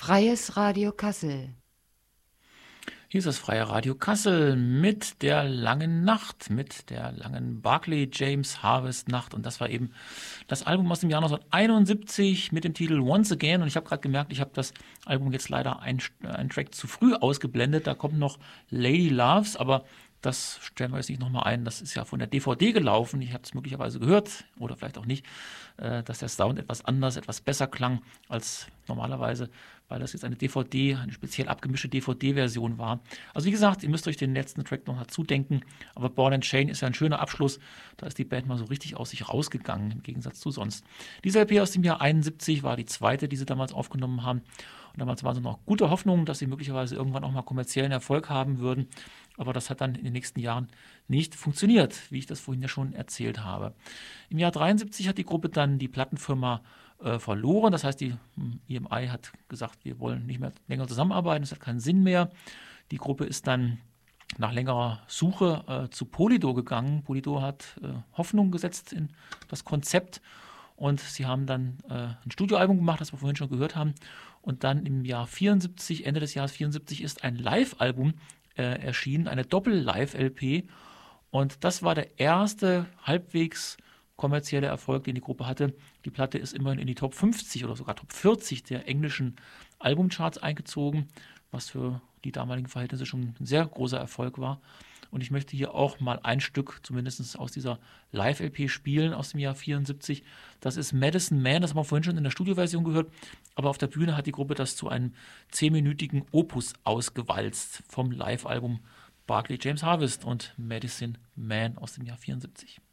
Freies Radio Kassel. Hier ist das Freie Radio Kassel mit der langen Nacht, mit der langen Barclay James Harvest Nacht. Und das war eben das Album aus dem Jahr 1971 mit dem Titel Once Again. Und ich habe gerade gemerkt, ich habe das Album jetzt leider einen Track zu früh ausgeblendet. Da kommt noch Lady Loves, aber das stellen wir jetzt nicht nochmal ein. Das ist ja von der DVD gelaufen. Ich habe es möglicherweise gehört oder vielleicht auch nicht, dass der Sound etwas anders, etwas besser klang als normalerweise, weil das jetzt eine speziell abgemischte DVD-Version war. Also wie gesagt, ihr müsst euch den letzten Track noch dazu denken. Aber Ball and Chain ist ja ein schöner Abschluss. Da ist die Band mal so richtig aus sich rausgegangen, im Gegensatz zu sonst. Diese LP aus dem Jahr 71 war die zweite, die sie damals aufgenommen haben. Und damals waren sie noch gute Hoffnung, dass sie möglicherweise irgendwann auch mal kommerziellen Erfolg haben würden. Aber das hat dann in den nächsten Jahren nicht funktioniert, wie ich das vorhin ja schon erzählt habe. Im Jahr 73 hat die Gruppe dann die Plattenfirma verloren. Das heißt, die EMI hat gesagt, wir wollen nicht mehr länger zusammenarbeiten, es hat keinen Sinn mehr. Die Gruppe ist dann nach längerer Suche zu Polydor gegangen. Polydor hat Hoffnung gesetzt in das Konzept und sie haben dann ein Studioalbum gemacht, das wir vorhin schon gehört haben. Und dann im Jahr 74, Ende des Jahres 74, ist ein Live-Album erschienen, eine Doppel-Live-LP. Und das war der erste halbwegs kommerzielle Erfolg, den die Gruppe hatte. Die Platte ist immerhin in die Top 50 oder sogar Top 40 der englischen Albumcharts eingezogen, was für die damaligen Verhältnisse schon ein sehr großer Erfolg war. Und ich möchte hier auch mal ein Stück, zumindest aus dieser Live-LP spielen aus dem Jahr 74. Das ist Medicine Man, das haben wir vorhin schon in der Studioversion gehört. Aber auf der Bühne hat die Gruppe das zu einem 10-minütigen Opus ausgewalzt vom Live-Album Barclay James Harvest und Medicine Man aus dem Jahr 74.